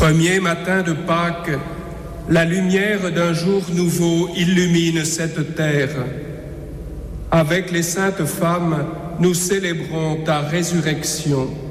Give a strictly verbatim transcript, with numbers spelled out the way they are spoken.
Premier matin de Pâques, la lumière d'un jour nouveau illumine cette terre. Avec les saintes femmes, nous célébrons ta résurrection.